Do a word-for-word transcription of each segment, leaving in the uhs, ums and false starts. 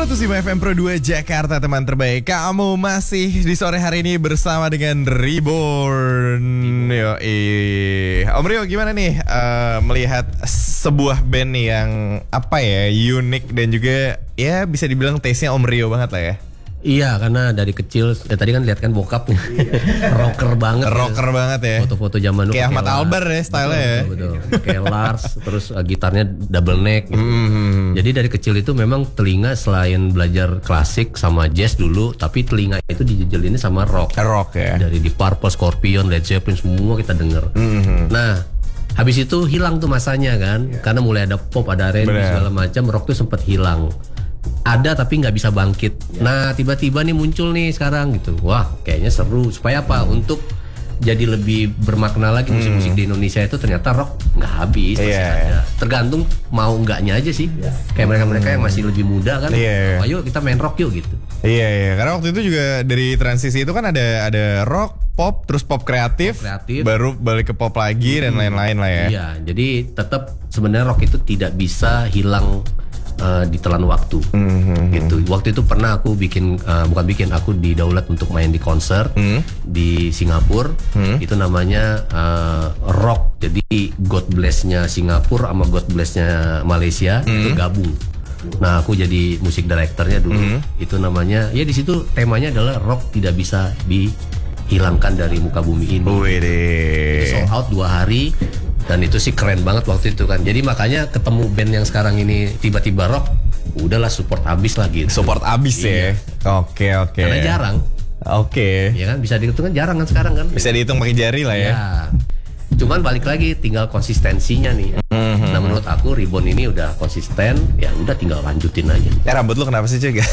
seratus lima F M Pro dua Jakarta, teman terbaik. Kamu masih di sore hari ini bersama dengan Reborn. Yo, Om Rio, gimana nih uh, melihat sebuah band nih yang apa ya, unik dan juga ya bisa dibilang taste-nya Om Rio banget lah ya. Iya, karena dari kecil ya tadi kan lihat kan bokap rocker banget. Rocker ya. banget ya. Foto-foto zaman dulu kayak Ahmad Albar ya style-nya ya. Betul, betul. Kayak Lars, terus uh, gitarnya double neck gitu. Mm-hmm. Jadi dari kecil itu memang telinga selain belajar klasik sama jazz dulu, tapi telinga itu dijejelinnya sama rock. Rock ya. Dari Deep Purple, Scorpion, Led Zeppelin semua kita denger. Mm-hmm. Nah, habis itu hilang tuh masanya kan, yeah. Karena mulai ada pop, ada R and B segala macam, rock tuh sempat hilang. Ada tapi nggak bisa bangkit. Ya. Nah tiba-tiba nih muncul nih sekarang gitu. Wah kayaknya seru. Supaya apa? Hmm. Untuk jadi lebih bermakna lagi musik-musik hmm. di Indonesia itu ternyata rock nggak habis masih yeah. ada. Tergantung mau nggaknya aja sih. Yeah. Kayak mereka-mereka yang masih lebih muda kan. Yeah. Oh, ayo kita main rock yuk gitu. Iya yeah, yeah. Karena waktu itu juga dari transisi itu kan ada ada rock, pop, terus pop kreatif, pop kreatif. Baru balik ke pop lagi hmm. dan lain-lain lah ya. Iya. Jadi tetap sebenarnya rock itu tidak bisa hilang Uh, ditelan waktu, mm-hmm. gitu. Waktu itu pernah aku bikin, uh, bukan bikin, aku didaulat untuk main di konser mm. di Singapura. Mm. Itu namanya uh, rock. Jadi God Bless-nya Singapura sama God Bless-nya Malaysia mm. itu gabung. Nah, aku jadi musik directornya dulu. Mm. Itu namanya, ya di situ temanya adalah rock tidak bisa dihilangkan dari muka bumi ini. Itu sold out dua hari. Dan itu sih keren banget waktu itu kan. Jadi makanya ketemu band yang sekarang ini tiba-tiba rock, udahlah support abis lah gitu. Support abis iya. ya. Oke oke. Karena jarang. Oke. Ya kan bisa dihitung kan jarang kan sekarang kan. Bisa dihitung pakai jari lah ya. Ya. Cuman balik lagi tinggal konsistensinya nih. Mm-hmm. Nah menurut aku Reborn ini udah konsisten, ya udah tinggal lanjutin aja. Ya rambut lu kenapa sih Cek?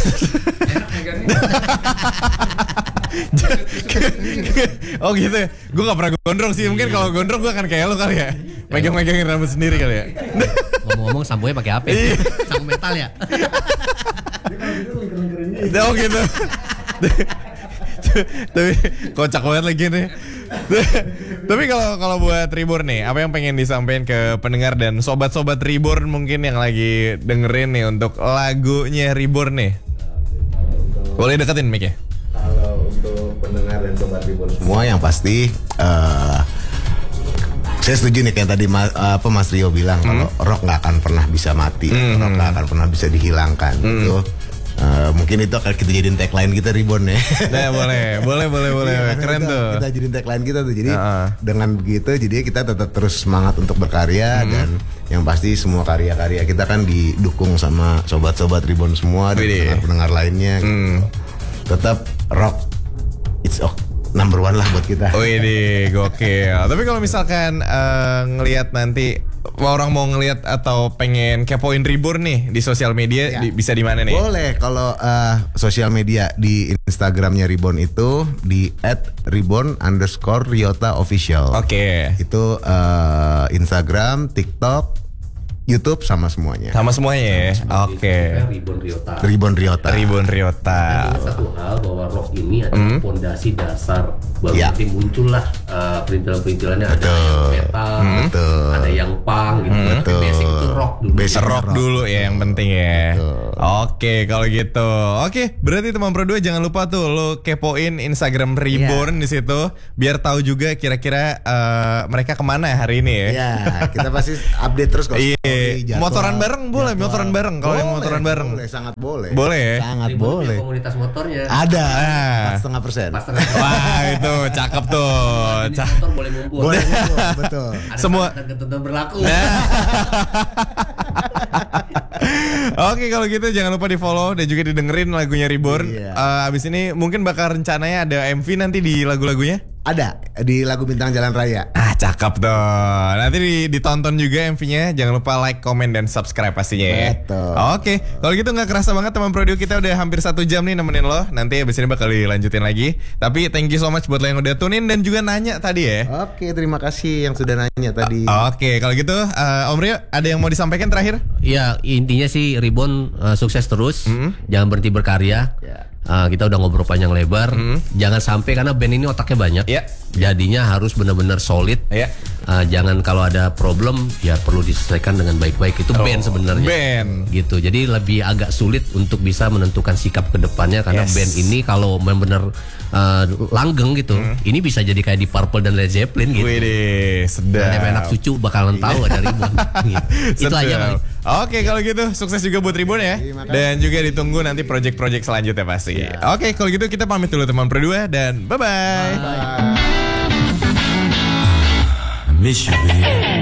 Oh gitu ya. Gue gak pernah gondrong sih. Mungkin kalau gondrong gue akan kayak lu kali ya. Megang-megangin rambut sendiri kali ya. Ngomong-ngomong samponya pakai apa? Sampo metal ya. Oh gitu. Tapi kocak banget lagi nih. Tapi kalau kalau buat Reborn nih, apa yang pengen disampaikan ke pendengar dan sobat-sobat Reborn mungkin yang lagi dengerin nih untuk lagunya Reborn nih? Boleh deketin mic-nya. Kalau untuk pendengar dan sobat Reborn semua yang pasti uh, saya setuju nih kayak tadi mas, apa Mas Rio bilang, hmm. kalau rock nggak akan pernah bisa mati, hmm. rock nggak akan pernah bisa dihilangkan. Hmm. Gitu. Uh, mungkin itu akan kita jadiin tagline kita Reborn ya. Nah, boleh, boleh, boleh, boleh. Ya, keren kita, tuh. Kita jadiin tagline kita tuh. Jadi uh-uh. dengan begitu, jadi kita tetap terus semangat untuk berkarya hmm. dan yang pasti semua karya-karya kita kan didukung sama sobat-sobat Reborn semua dan pendengar-pendengar lainnya. Hmm. Gitu. Tetap rock, it's okay. Number one lah buat kita. Oh ini gokil. Tapi kalau misalkan uh, ngelihat nanti orang mau ngelihat atau pengen kepoin Reborn nih di sosial media, ya. di, bisa di mana nih? Boleh kalau uh, sosial media di Instagramnya Reborn itu di at reborn underscore riota official. Oke. Okay. Itu uh, Instagram, TikTok, YouTube sama semuanya. Sama semuanya ya. Oke. Okay. Reborn Riota. Reborn Riota. Reborn Riota. Nah, satu hal bahwa rock ini adalah mm. fondasi dasar. Baru ya. nanti muncullah uh, perintilan-perintilannya, ada yang metal, mm. ada yang punk gitu. Mm. Betul. Basic itu rock dulu. Basic rock, rock dulu ya yang penting ya. Betul. Oke, kalau gitu. Oke, berarti teman Pro dua jangan lupa tuh lo kepoin Instagram Reborn yeah. di situ biar tahu juga kira-kira uh, mereka kemana hari ini ya. Iya, yeah, kita pasti update terus kok. Jadwal, motoran bareng boleh, jadwal. motoran bareng kalau yang motoran bareng. Boleh, sangat boleh. Boleh ya? Sangat Reborn boleh. Komunitas motornya. Ada. empat setengah persen. Wah, itu cakep tuh. Ca- motor boleh ngumpul. Boleh ngumpul, betul. Ada semua ketentuan berlaku. Oke, kalau gitu jangan lupa di-follow dan juga didengerin lagunya Reborn. Iya. Uh, abis ini mungkin bakal rencananya ada M V nanti di lagu-lagunya? Ada di lagu Bintang Jalan Raya. Ah, cakep tuh. Nanti ditonton juga M V-nya. Jangan lupa like, comment, dan subscribe pastinya ya. Betul. Oke, kalau gitu nggak kerasa banget teman Pro dua kita udah hampir satu jam nih nemenin lo. Nanti abis ini bakal dilanjutin lagi. Tapi thank you so much buat lo yang udah tune in dan juga nanya tadi ya. Oke, terima kasih yang sudah nanya tadi. O- Oke, kalau gitu uh, Om Rio ada yang mau disampaikan terakhir? Ya intinya sih Reborn uh, sukses terus, mm-hmm. jangan berhenti berkarya. Ya. uh, kita udah ngobrol panjang lebar. Hmm. Jangan sampai karena band ini otaknya banyak. Yeah. Jadinya harus benar-benar solid. Yeah. Uh, jangan kalau ada problem ya perlu diselesaikan dengan baik-baik. Itu oh, band sebenarnya. Band. Gitu. Jadi lebih agak sulit untuk bisa menentukan sikap ke depannya karena yes. band ini kalau benar-benar uh, langgeng gitu. Hmm. Ini bisa jadi kayak di Purple dan Led Zeppelin gitu. Wih, sedap. Dan anak cucu bakalan tahu ada Ribbon. Gitu. Itu aja paling. Oke, kalau gitu sukses juga buat Ribbon ya. Dan juga ditunggu nanti project-project selanjutnya pasti. Yeah. Oke, kalau gitu kita pamit dulu teman berdua dan bye-bye. Bye. Miss you, baby.